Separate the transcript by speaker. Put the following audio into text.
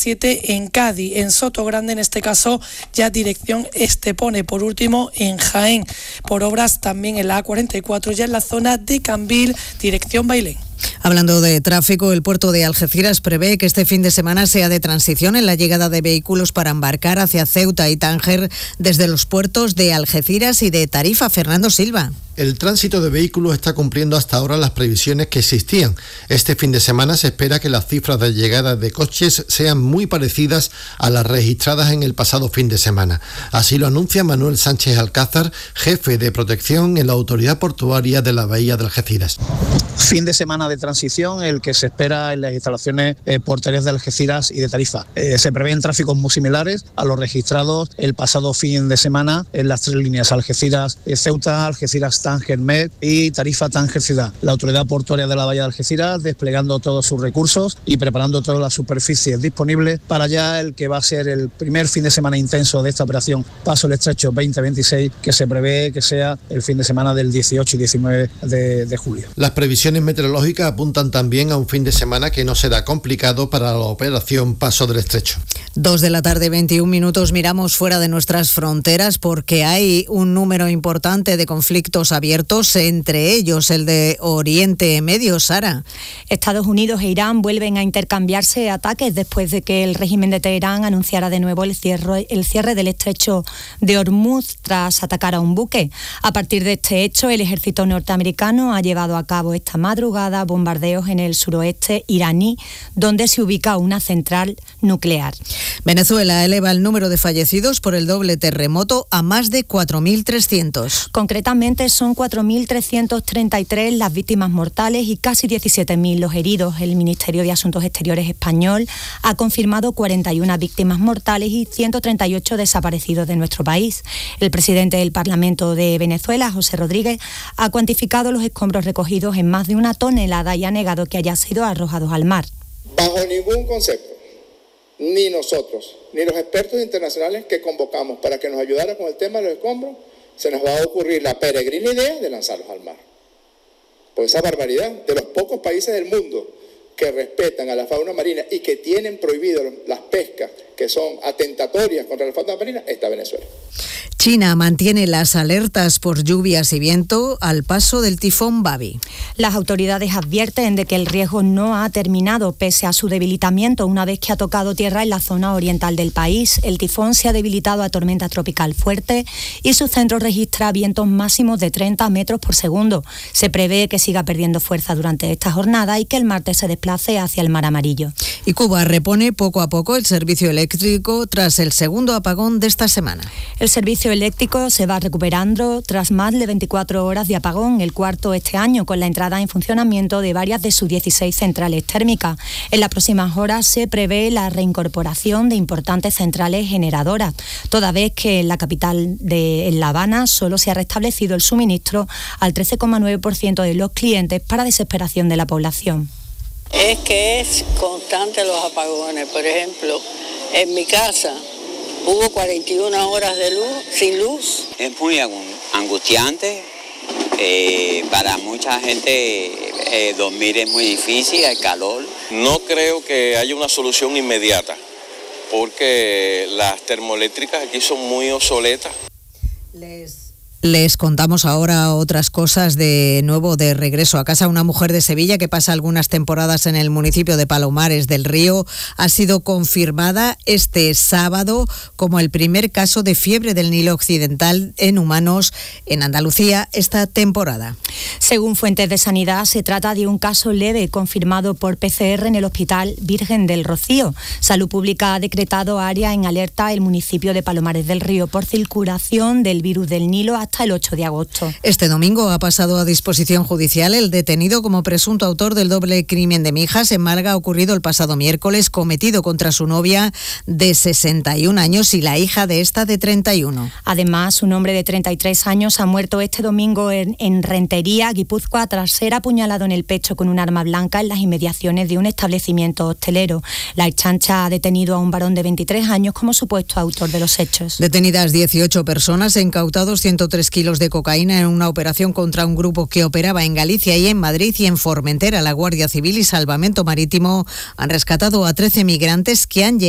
Speaker 1: 7 en Cádiz. En Sotogrande, en este caso, ya dirección Estepona. Por último, en Jaén, por obras también en la A44, ya en la zona de Cambil, dirección Bailén.
Speaker 2: Hablando de tráfico, el puerto de Algeciras prevé que este fin de semana sea de transición en la llegada de vehículos para embarcar hacia Ceuta y Tánger desde los puertos de Algeciras y de Tarifa. Fernando Silva.
Speaker 3: El tránsito de vehículos está cumpliendo hasta ahora las previsiones que existían. Este fin de semana se espera que las cifras de llegada de coches sean muy parecidas a las registradas en el pasado fin de semana. Así lo anuncia Manuel Sánchez Alcázar, jefe de protección en la Autoridad Portuaria de la Bahía de Algeciras.
Speaker 4: Fin de semana de transición, el que se espera en las instalaciones portuarias de Algeciras y de Tarifa. Se prevén tráficos muy similares a los registrados el pasado fin de semana en las tres líneas: Algeciras Ceuta, Algeciras Tánger Med y Tarifa Tánger Ciudad. La Autoridad Portuaria de la Bahía de Algeciras desplegando todos sus recursos y preparando todas las superficies disponibles para ya el que va a ser el primer fin de semana intenso de esta operación Paso el Estrecho 2026, que se prevé que sea el fin de semana del 18 y 19 de julio.
Speaker 3: Las previsiones meteorológicas apuntan también a un fin de semana que no será complicado para la operación Paso del Estrecho.
Speaker 2: 2:21 p.m. Miramos fuera de nuestras fronteras porque hay un número importante de conflictos abiertos, entre ellos el de Oriente Medio. Sara.
Speaker 5: Estados Unidos e Irán vuelven a intercambiarse ataques después de que el régimen de Teherán anunciara de nuevo el cierre del estrecho de Hormuz tras atacar a un buque. A partir de este hecho, el ejército norteamericano ha llevado a cabo esta madrugada bombardeos en el suroeste iraní, donde se ubica una central nuclear.
Speaker 2: Venezuela eleva el número de fallecidos por el doble terremoto a más de 4.300.
Speaker 5: Concretamente son 4.333 las víctimas mortales y casi 17.000 los heridos. El Ministerio de Asuntos Exteriores español ha confirmado 41 víctimas mortales y 138 desaparecidos de nuestro país. El presidente del Parlamento de Venezuela, José Rodríguez, ha cuantificado los escombros recogidos en más de 1 tonelada y ha negado que hayan sido arrojados al mar.
Speaker 6: Bajo ningún concepto, ni nosotros, ni los expertos internacionales que convocamos para que nos ayudara con el tema de los escombros, se nos va a ocurrir la peregrina idea de lanzarlos al mar. Por esa barbaridad de los pocos países del mundo que respetan a la fauna marina y que tienen prohibido las pescas que son atentatorias contra la fauna marina, está Venezuela.
Speaker 2: China mantiene las alertas por lluvias y viento al paso del tifón Babi.
Speaker 5: Las autoridades advierten de que el riesgo no ha terminado pese a su debilitamiento una vez que ha tocado tierra en la zona oriental del país. El tifón se ha debilitado a tormenta tropical fuerte y su centro registra vientos máximos de 30 metros por segundo. Se prevé que siga perdiendo fuerza durante esta jornada y que el martes se desplace hacia el Mar Amarillo.
Speaker 2: Y Cuba repone poco a poco el servicio eléctrico tras el segundo apagón de esta semana.
Speaker 5: El servicio eléctrico se va recuperando tras más de 24 horas de apagón, el cuarto este año, con la entrada en funcionamiento de varias de sus 16 centrales térmicas. En las próximas horas se prevé la reincorporación de importantes centrales generadoras, toda vez que en la capital en La Habana solo se ha restablecido el suministro al 13,9% de los clientes para desesperación de la población.
Speaker 7: Es que es constante los apagones. Por ejemplo, en mi casa hubo 41 horas de luz, sin luz.
Speaker 8: Es muy angustiante. Para mucha gente dormir es muy difícil, el calor.
Speaker 9: No creo que haya una solución inmediata, porque las termoeléctricas aquí son muy obsoletas.
Speaker 2: Les contamos ahora otras cosas de nuevo de regreso a casa. Una mujer de Sevilla que pasa algunas temporadas en el municipio de Palomares del Río ha sido confirmada este sábado como el primer caso de fiebre del Nilo Occidental en humanos en Andalucía esta temporada.
Speaker 5: Según fuentes de sanidad, se trata de un caso leve confirmado por PCR en el Hospital Virgen del Rocío. Salud Pública ha decretado área en alerta el municipio de Palomares del Río por circulación del virus del Nilo hasta el 8 de agosto.
Speaker 2: Este domingo ha pasado a disposición judicial el detenido como presunto autor del doble crimen de Mijas en Málaga ocurrido el pasado miércoles, cometido contra su novia de 61 años y la hija de esta de 31.
Speaker 5: Además, un hombre de 33 años ha muerto este domingo en Rentería, Guipúzcoa, tras ser apuñalado en el pecho con un arma blanca en las inmediaciones de un establecimiento hostelero. La Ertzaintza ha detenido a un varón de 23 años como supuesto autor de los hechos.
Speaker 2: Detenidas 18 personas, incautados 103 kilos de cocaína en una operación contra un grupo que operaba en Galicia y en Madrid, y en Formentera la Guardia Civil y Salvamento Marítimo han rescatado a 13 migrantes que han llegado